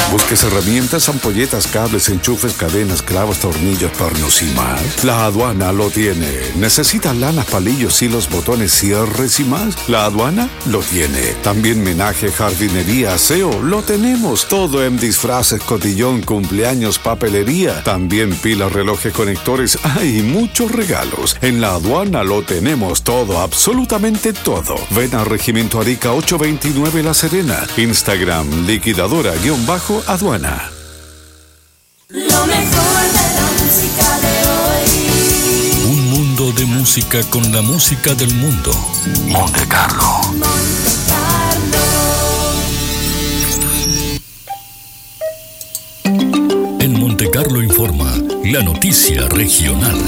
¿Busques herramientas, ampolletas, cables, enchufes, cadenas, clavos, tornillos, pernos y más? La Aduana lo tiene. ¿Necesitas lanas, palillos, hilos, botones, cierres y más? La Aduana lo tiene. También menaje, jardinería, aseo, lo tenemos. Todo en disfraces, cotillón, cumpleaños, papelería. También pilas, relojes, conectores. Hay muchos regalos. En la Aduana lo tenemos todo, absolutamente todo. Ven a Regimiento Arica 829 La Serena. Instagram, liquidadora_aduana. Lo mejor de la música de hoy. Un mundo de música con la música del mundo. Monte Carlo. Monte Carlo. En Monte Carlo informa la noticia regional.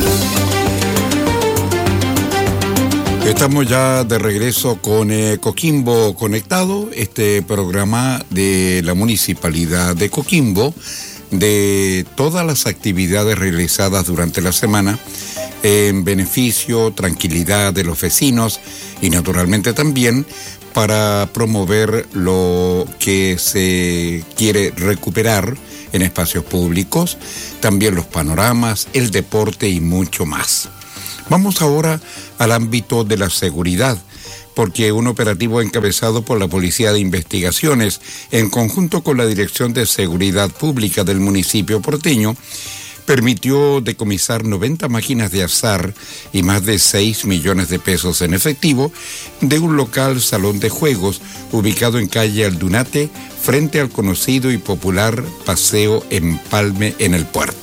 Estamos ya de regreso con Coquimbo Conectado, este programa de la Municipalidad de Coquimbo, de todas las actividades realizadas durante la semana en beneficio, tranquilidad de los vecinos y naturalmente también para promover lo que se quiere recuperar en espacios públicos, también los panoramas, el deporte y mucho más. Vamos ahora al ámbito de la seguridad, porque un operativo encabezado por la Policía de Investigaciones, en conjunto con la Dirección de Seguridad Pública del municipio porteño, permitió decomisar 90 máquinas de azar y más de 6 millones de pesos en efectivo de un local salón de juegos ubicado en calle Aldunate, frente al conocido y popular Paseo Empalme en el puerto.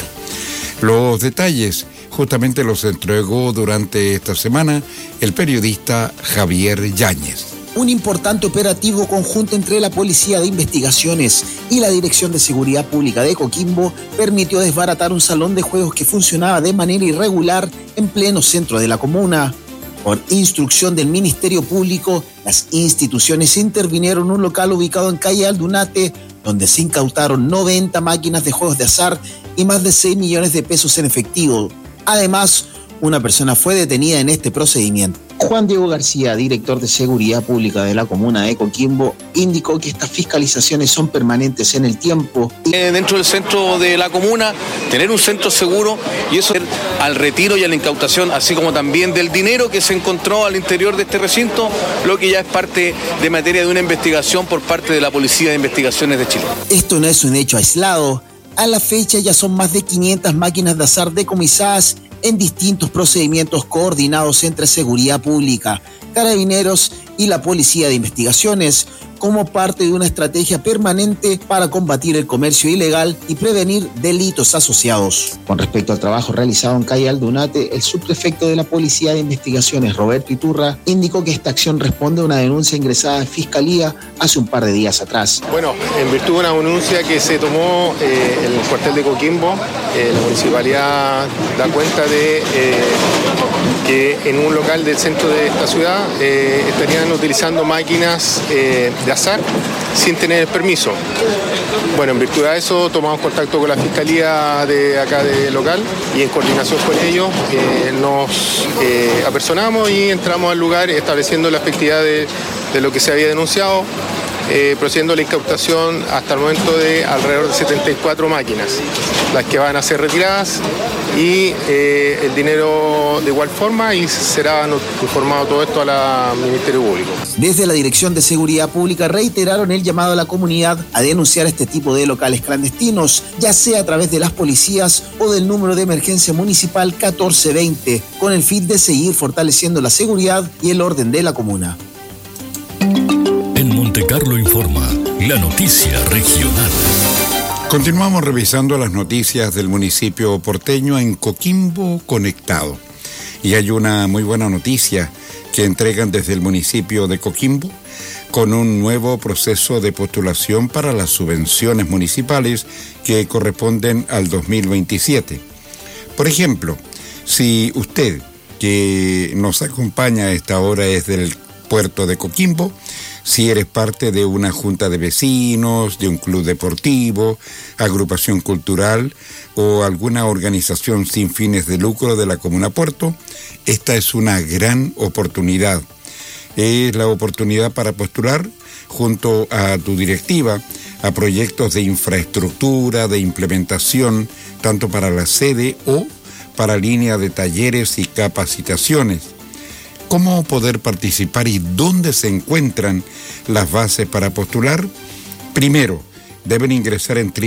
Los detalles justamente los entregó durante esta semana el periodista Javier Yáñez. Un importante operativo conjunto entre la Policía de Investigaciones y la Dirección de Seguridad Pública de Coquimbo permitió desbaratar un salón de juegos que funcionaba de manera irregular en pleno centro de la comuna. Por instrucción del Ministerio Público, las instituciones intervinieron en un local ubicado en calle Aldunate, donde se incautaron 90 máquinas de juegos de azar y más de 6 millones de pesos en efectivo. Además, una persona fue detenida en este procedimiento. Juan Diego García, director de Seguridad Pública de la comuna de Coquimbo, indicó que estas fiscalizaciones son permanentes en el tiempo. Dentro del centro de la comuna, tener un centro seguro y eso al retiro y a la incautación, así como también del dinero que se encontró al interior de este recinto, lo que ya es parte de materia de una investigación por parte de la Policía de Investigaciones de Chile. Esto no es un hecho aislado. A la fecha ya son más de 500 máquinas de azar decomisadas en distintos procedimientos coordinados entre Seguridad Pública, Carabineros y la Policía de Investigaciones, como parte de una estrategia permanente para combatir el comercio ilegal y prevenir delitos asociados. Con respecto al trabajo realizado en calle Aldunate, el subprefecto de la Policía de Investigaciones, Roberto Iturra, indicó que esta acción responde a una denuncia ingresada en Fiscalía hace un par de días atrás. Bueno, en virtud de una denuncia que se tomó en el cuartel de Coquimbo, la municipalidad da cuenta de que en un local del centro de esta ciudad estarían utilizando máquinas de azar sin tener el permiso. Bueno, en virtud de eso tomamos contacto con la Fiscalía de acá del local y en coordinación con ellos nos apersonamos y entramos al lugar estableciendo la efectividad de lo que se había denunciado, procediendo a la incautación hasta el momento de alrededor de 74 máquinas, las que van a ser retiradas y el dinero de igual forma, y será informado todo esto al Ministerio Público. Desde la Dirección de Seguridad Pública reiteraron el llamado a la comunidad a denunciar este tipo de locales clandestinos, ya sea a través de las policías o del número de emergencia municipal 1420, con el fin de seguir fortaleciendo la seguridad y el orden de la comuna. En Monte Carlo informa la noticia regional. Continuamos revisando las noticias del municipio porteño en Coquimbo Conectado. Y hay una muy buena noticia que entregan desde el municipio de Coquimbo con un nuevo proceso de postulación para las subvenciones municipales que corresponden al 2027. Por ejemplo, si usted que nos acompaña a esta hora es del puerto de Coquimbo, si eres parte de una junta de vecinos, de un club deportivo, agrupación cultural o alguna organización sin fines de lucro de la Comuna Puerto, esta es una gran oportunidad. Es la oportunidad para postular junto a tu directiva a proyectos de infraestructura, de implementación, tanto para la sede o para línea de talleres y capacitaciones. ¿Cómo poder participar y dónde se encuentran las bases para postular? Primero, deben ingresar en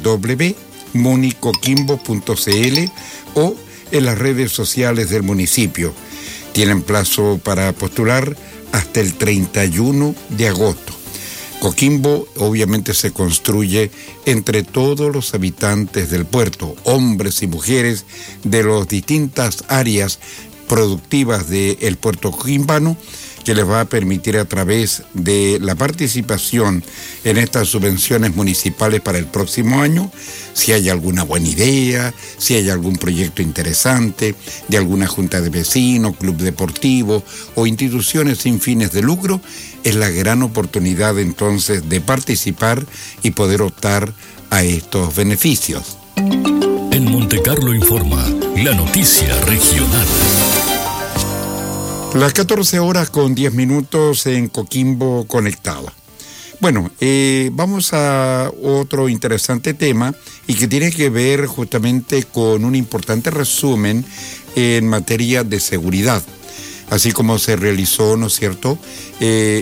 www.municoquimbo.cl o en las redes sociales del municipio. Tienen plazo para postular hasta el 31 de agosto. Coquimbo obviamente se construye entre todos los habitantes del puerto, hombres y mujeres de las distintas áreas productivas del puerto coquimbano, que les va a permitir a través de la participación en estas subvenciones municipales para el próximo año, si hay alguna buena idea, si hay algún proyecto interesante de alguna junta de vecinos, club deportivo o instituciones sin fines de lucro, es la gran oportunidad entonces de participar y poder optar a estos beneficios. En Montecarlo Informa, la noticia regional. Las 14 horas con 10 minutos en Coquimbo Conectado. Bueno, vamos a otro interesante tema y que tiene que ver justamente con un importante resumen en materia de seguridad. Así como se realizó, ¿no es cierto?,